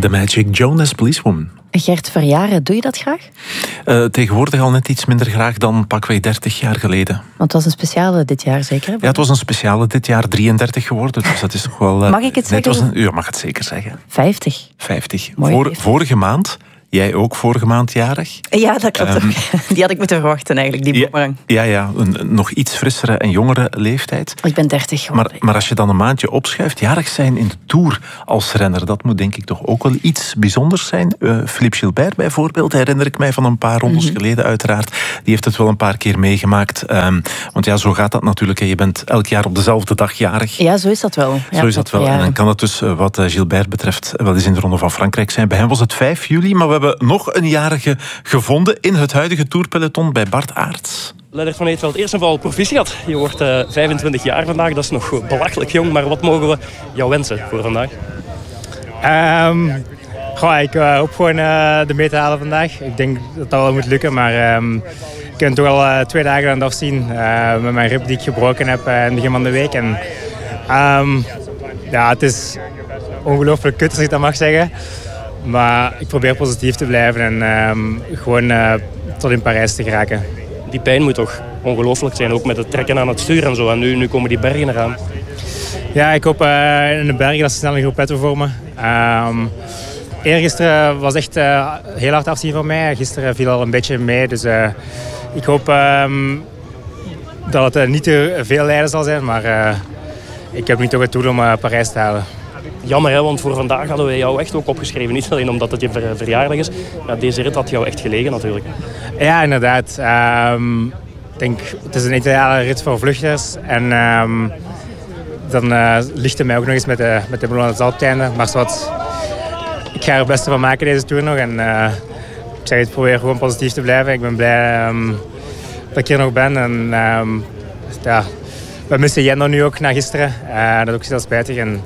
The Magic Jonas Policewoman. Gert, verjaren, doe je dat graag? Tegenwoordig al net iets minder graag dan pakweg 30 jaar geleden. Want het was een speciale dit jaar zeker? Ja, het was een speciale dit jaar, 33 geworden. Dus dat is toch wel... Mag ik het zeggen? U mag het zeker zeggen. 50. 50. Mooi. Vorige maand... Jij ook vorige maand jarig? Ja, dat klopt ook. Die had ik moeten verwachten eigenlijk, die boemerang. Ja, een nog iets frissere en jongere leeftijd. Ik ben 30 geworden. Maar als je dan een maandje opschuift, jarig zijn in de Tour als renner, dat moet denk ik toch ook wel iets bijzonders zijn. Philippe Gilbert bijvoorbeeld, herinner ik mij van een paar rondes geleden uiteraard. Die heeft het wel een paar keer meegemaakt. Want ja, zo gaat dat natuurlijk. Je bent elk jaar op dezelfde dag jarig. Ja, zo is dat wel. Ja, zo is dat wel. En dan kan het dus, wat Gilbert betreft, wel eens in de Ronde van Frankrijk zijn. Bij hem was het 5 juli, maar we hebben nog een jarige gevonden in het huidige tourpeloton bij Bart Aerts. Lennart van Eetveld, eerst en vooral proficiat. Je wordt 25 jaar vandaag, dat is nog belachelijk jong. Maar wat mogen we jou wensen voor vandaag? Ik hoop gewoon de mee te halen vandaag. Ik denk dat dat wel moet lukken, maar ik kan toch al 2 dagen aan het afzien met mijn rib die ik gebroken heb in het begin van de week. En het is ongelooflijk kut als ik dat mag zeggen. Maar ik probeer positief te blijven en gewoon tot in Parijs te geraken. Die pijn moet toch ongelooflijk zijn, ook met het trekken aan het stuur en zo. En nu komen die bergen eraan. Ja, ik hoop in de bergen dat ze snel een groep petten vormen. Eergisteren was echt heel hard afzien van mij. Gisteren viel al een beetje mee. Dus ik hoop dat het niet te veel lijden zal zijn. Maar ik heb nu toch het doel om Parijs te halen. Jammer, hè, want voor vandaag hadden wij jou echt ook opgeschreven. Niet alleen omdat het je verjaardag is. Maar deze rit had jou echt gelegen natuurlijk. Ja, inderdaad. Ik denk, het is een ideale rit voor vluchters. En dan ligt het mij ook nog eens met de Ballon d'Or op het einde. Maar wat, ik ga er het beste van maken deze Tour nog. En ik zeg het, probeer gewoon positief te blijven. Ik ben blij dat ik hier nog ben. En we missen Jendo nu ook na gisteren. Dat is ook heel spijtig. En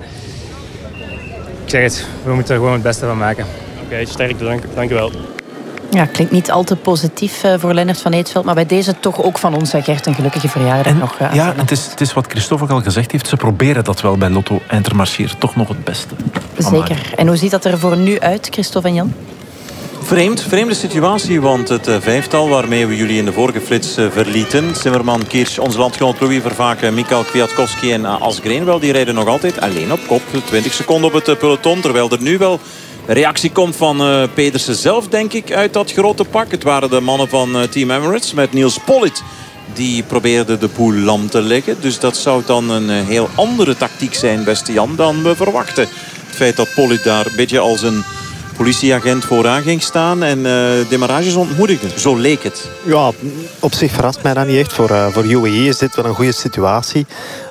ik zeg het, we moeten er gewoon het beste van maken. Oké, sterk, dank u wel. Ja, klinkt niet al te positief voor Lennart van Eetveld, maar bij deze toch ook van ons, Gert, een gelukkige verjaardag nog. Ja, het is wat Christophe ook al gezegd heeft. Ze proberen dat wel bij Lotto Intermarché toch nog het beste. Zeker. En hoe ziet dat er voor nu uit, Christophe en Jan? Vreemde situatie, want het vijftal waarmee we jullie in de vorige flits verlieten, Zimmerman, Kirch, onze landgenoot Louis Vervaken, Mikhail Kwiatkowski en Asgreen, wel, die rijden nog altijd alleen op kop. 20 seconden op het peloton, terwijl er nu wel reactie komt van Pedersen zelf, denk ik, uit dat grote pak. Het waren de mannen van Team Emirates met Niels Pollitt. Die probeerde de boel lam te leggen. Dus dat zou dan een heel andere tactiek zijn, beste Jan, dan we verwachten. Het feit dat Pollitt daar een beetje als een politieagent vooraan ging staan en demarages ontmoedigde. Zo leek het. Ja, op zich verrast mij dat niet echt. Voor UAE is dit wel een goede situatie.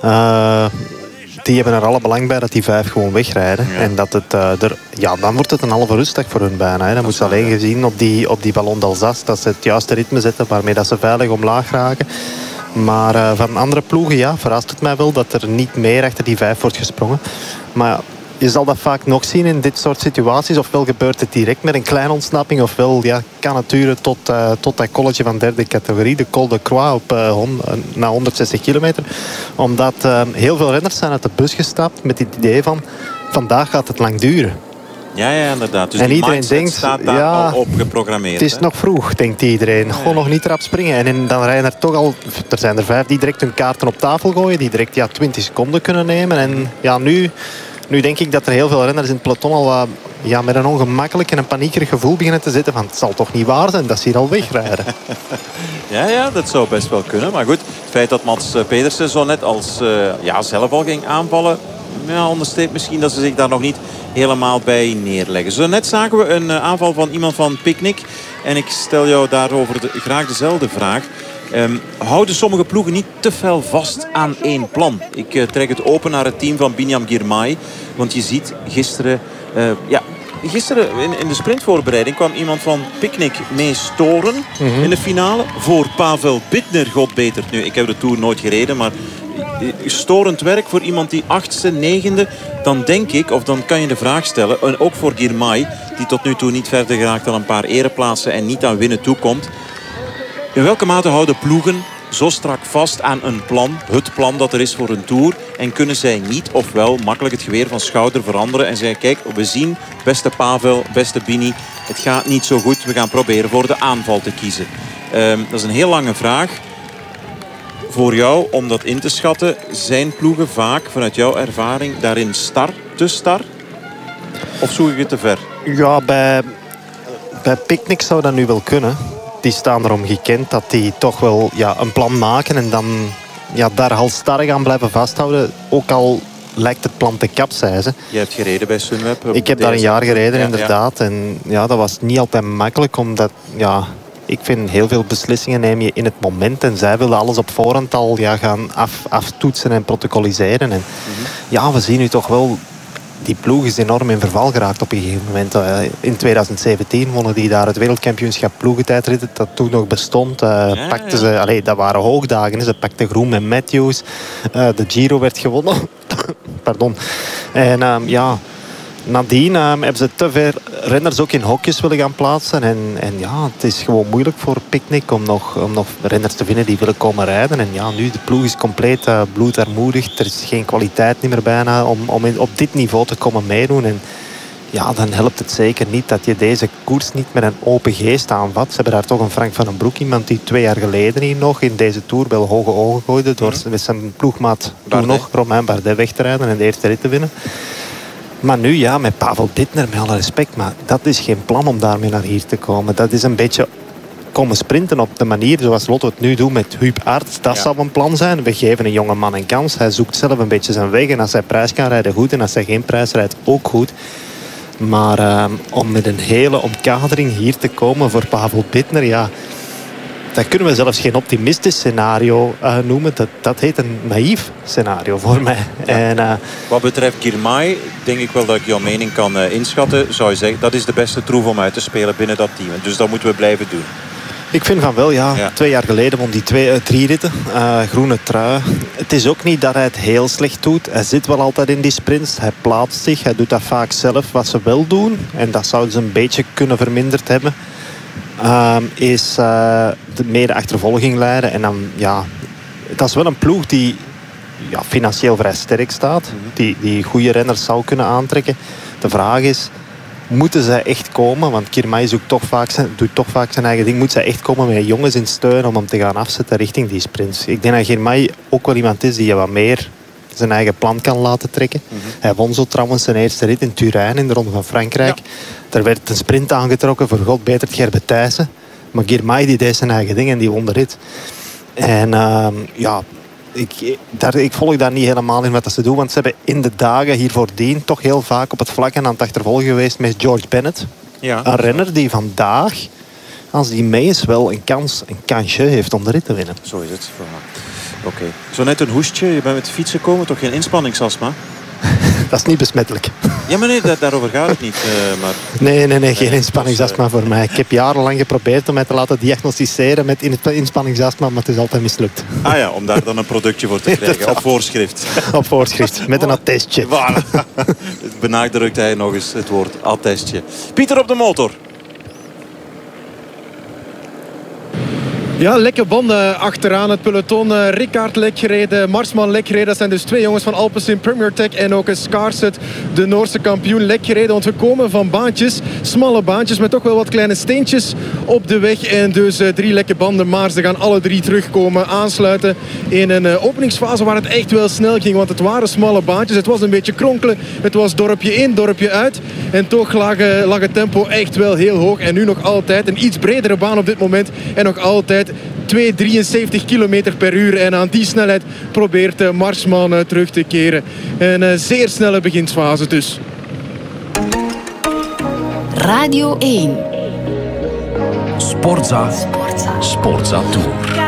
Die hebben er alle belang bij dat die 5 gewoon wegrijden. Ja. En dat dan wordt het een halve rustdag voor hun bijna. Hè. Dan moeten ze alleen gezien op die Ballon d'Alsace dat ze het juiste ritme zetten waarmee dat ze veilig omlaag raken. Maar van andere ploegen, verrast het mij wel dat er niet meer achter die 5 wordt gesprongen. Maar je zal dat vaak nog zien in dit soort situaties. Ofwel gebeurt het direct met een kleine ontsnapping, ofwel kan het duren tot dat college van 3e categorie, de Col de Croix, na 160 kilometer. Omdat heel veel renners zijn uit de bus gestapt met het idee van, vandaag gaat het lang duren. Ja, inderdaad. Dus en die iedereen denkt, staat daar al op geprogrammeerd. Het is nog vroeg, denkt iedereen. Gewoon nog niet erop springen. En dan rijden er toch al... Er zijn er 5 die direct hun kaarten op tafel gooien, die direct 20 seconden kunnen nemen. En nu denk ik dat er heel veel renners in het peloton al met een ongemakkelijk en een paniekerig gevoel beginnen te zitten van, het zal toch niet waar zijn dat ze hier al wegrijden. Ja, dat zou best wel kunnen. Maar goed, het feit dat Mats Pedersen zo net als zelf al ging aanvallen, onderstreept misschien dat ze zich daar nog niet helemaal bij neerleggen. Zo net zagen we een aanval van iemand van Picnic. En ik stel jou daarover graag dezelfde vraag. Houden sommige ploegen niet te fel vast aan één plan? Ik trek het open naar het team van Binyam Girmay. Want je ziet gisteren in de sprintvoorbereiding kwam iemand van Picnic mee storen in de finale. Voor Pavel Bittner, god beter. Nu, ik heb de Tour nooit gereden, maar storend werk voor iemand die 8e, 9e. Dan denk ik, of dan kan je de vraag stellen, en ook voor Girmay, die tot nu toe niet verder geraakt dan een paar ereplaatsen en niet aan winnen toekomt. In welke mate houden ploegen zo strak vast aan een plan, het plan dat er is voor een Tour, en kunnen zij niet ofwel makkelijk het geweer van schouder veranderen en zeggen, kijk, we zien, beste Pavel, beste Bini, het gaat niet zo goed, we gaan proberen voor de aanval te kiezen. Dat is een heel lange vraag voor jou om dat in te schatten. Zijn ploegen vaak, vanuit jouw ervaring, daarin te star? Of zoek ik het te ver? Ja, bij Picnic zou dat nu wel kunnen. Die staan erom gekend dat die toch wel een plan maken en dan daar halstarrig aan blijven vasthouden. Ook al lijkt het plan te kapseizen. Je hebt gereden bij Sunweb? Ik heb daar een jaar gereden, inderdaad. Ja. En dat was niet altijd makkelijk, omdat ik vind heel veel beslissingen neem je in het moment. En zij wilden alles op voorhand al gaan aftoetsen en protocoliseren. En we zien nu toch wel, die ploeg is enorm in verval geraakt op een gegeven moment. In 2017 wonnen die daar het wereldkampioenschap ploegentijdritten dat toen nog bestond. Pakten ze, dat waren hoogdagen. Ze pakten groen met Matthews. De Giro werd gewonnen. Pardon. En nadien hebben ze te veel renners ook in hokjes willen gaan plaatsen. En het is gewoon moeilijk voor Picnic om nog renners te vinden die willen komen rijden. En nu de ploeg is compleet bloedarmoedig. Er is geen kwaliteit meer bijna om op dit niveau te komen meedoen. En dan helpt het zeker niet dat je deze koers niet met een open geest aanvat. Ze hebben daar toch een Frank van den Broek, iemand die 2 jaar geleden hier nog in deze Tour wel hoge ogen gooide door met zijn ploegmaat toen nog Romain Bardet weg te rijden en de eerste rit te winnen. Maar nu met Pavel Bittner, met alle respect, maar dat is geen plan om daarmee naar hier te komen. Dat is een beetje komen sprinten op de manier zoals Lotto het nu doet met Huub Aerts. Dat zou een plan zijn. We geven een jonge man een kans. Hij zoekt zelf een beetje zijn weg en als hij prijs kan rijden goed en als hij geen prijs rijdt ook goed. Maar om met een hele omkadering hier te komen voor Pavel Bittner, dat kunnen we zelfs geen optimistisch scenario noemen. Dat heet een naïef scenario voor mij. Ja. En, wat betreft Girmay, denk ik wel dat ik jouw mening kan inschatten. Zou je zeggen, dat is de beste troef om uit te spelen binnen dat team. Dus dat moeten we blijven doen. Ik vind van wel, 2 jaar geleden won die 3 ritten. Groene trui. Het is ook niet dat hij het heel slecht doet. Hij zit wel altijd in die sprints. Hij plaatst zich. Hij doet dat vaak zelf. Wat ze wel doen, en dat zouden ze een beetje kunnen verminderd hebben, is meer de achtervolging leiden. En dan, dat is wel een ploeg die financieel vrij sterk staat. Die goede renners zou kunnen aantrekken. De vraag is, moeten zij echt komen? Want Girmay doet toch vaak zijn eigen ding. Moet zij echt komen met jongens in steun om hem te gaan afzetten richting die sprints? Ik denk dat Girmay ook wel iemand is die wat meer zijn eigen plan kan laten trekken. Hij won zo trouwens zijn eerste rit in Turijn in de Ronde van Frankrijk. Er werd een sprint aangetrokken voor God Betert Gerbe Thijssen. Maar Girmay die deed zijn eigen ding en die won de rit. En ik volg daar niet helemaal in wat ze doen. Want ze hebben in de dagen hiervoordien toch heel vaak op het vlak en aan het achtervolgen geweest met George Bennett. Ja. Een renner die vandaag, als die mee is, wel een kansje heeft om de rit te winnen. Zo is het. Oké. Zo net een hoestje. Je bent met de fiets gekomen. Toch geen inspanningsastma? Dat is niet besmettelijk. Ja, maar nee, daarover gaat het niet. Maar... Nee, geen inspanningsastma voor mij. Ik heb jarenlang geprobeerd om mij te laten diagnosticeren met inspanningsastma, maar het is altijd mislukt. Ah ja, om daar dan een productje voor te krijgen. Op voorschrift. Op voorschrift, met een attestje. Benadrukt hij nog eens het woord attestje. Pieter op de motor. Ja, lekke banden achteraan het peloton. Rickaard lek gereden, Marsman lek gereden. Dat zijn dus 2 jongens van Alpecin Premier Tech. En ook Scarset, de Noorse kampioen, lek gereden. Want we komen van baantjes, smalle baantjes met toch wel wat kleine steentjes op de weg. En dus 3 lekke banden, maar ze gaan alle 3 terugkomen, aansluiten in een openingsfase waar het echt wel snel ging. Want het waren smalle baantjes, het was een beetje kronkelen. Het was dorpje in, dorpje uit. En toch lag het tempo echt wel heel hoog. En nu nog altijd een iets bredere baan op dit moment. En nog altijd 2,73 km per uur. En aan die snelheid probeert Marsman terug te keren. Een zeer snelle beginsfase dus. Radio 1. Sportza Tour.